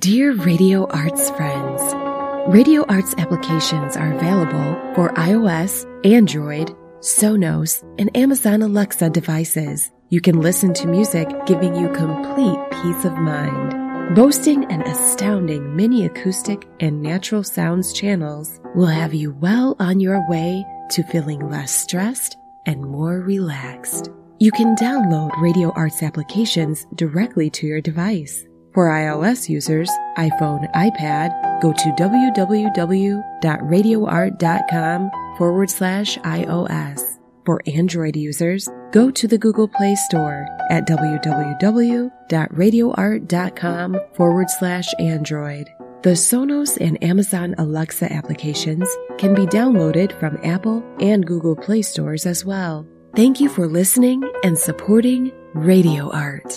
Dear Radio Arts friends, Radio Arts applications are available for iOS, Android, Sonos, and Amazon Alexa devices. You can listen to music giving you complete peace of mind. Boasting an astounding mini acoustic and natural sounds channels will have you well on your way to feeling less stressed and more relaxed. You can download Radio Arts applications directly to your device. For iOS users, iPhone, iPad, go to www.radioart.com/iOS. For Android users, go to the Google Play Store at www.radioart.com/Android. The Sonos and Amazon Alexa applications can be downloaded from Apple and Google Play Stores as well. Thank you for listening and supporting Radio Art.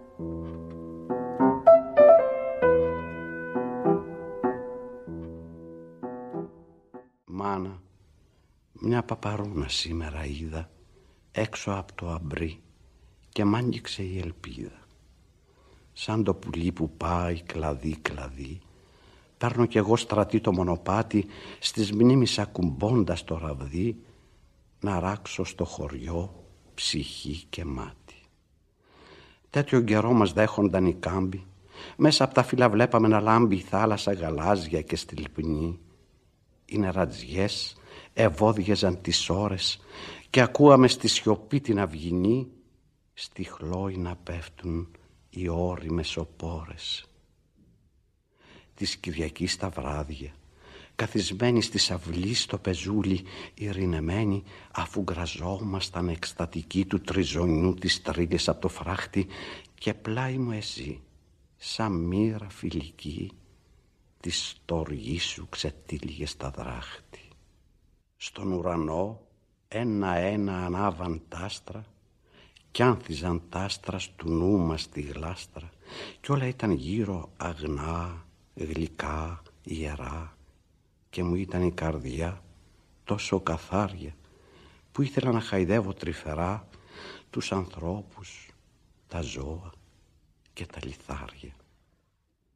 Μάνα, μια παπαρούνα σήμερα είδα έξω από το αμπρί και μ' άγγιξε η ελπίδα. Σαν το πουλί που πάει κλαδί-κλαδί, παίρνω κι εγώ στρατή το μονοπάτι, στις μνήμεις ακουμπώντας το ραβδί, να ράξω στο χωριό ψυχή και μάτι. Τέτοιο καιρό μας δέχονταν οι κάμποι, μέσα από τα φύλλα βλέπαμε να λάμπει η θάλασσα γαλάζια και στυλπνή. Οι νερατζιές ευώδιαζαν τις ώρες και ακούαμε στη σιωπή την αυγινή, στη χλόη να πέφτουν οι ώριμες οπόρες. Της Κυριακής τα βράδια, καθισμένοι στη αυλή στο πεζούλι, ειρηνεμένοι, αφού γκραζόμασταν εκστατικοί του τριζωνιού της τρίλης από το φράχτη, και πλάι μου εσύ, σαν μοίρα φιλική, τη στοργή σου ξετύλιγε στα δράχτη. Στον ουρανό ένα-ένα ανάβαν τ' άστρα κι άνθιζαν τ' άστρα στου νου μας τη γλάστρα, κι όλα ήταν γύρω αγνά, γλυκά, ιερά, και μου ήταν η καρδιά τόσο καθάρια που ήθελα να χαϊδεύω τρυφερά τους ανθρώπους, τα ζώα και τα λιθάρια.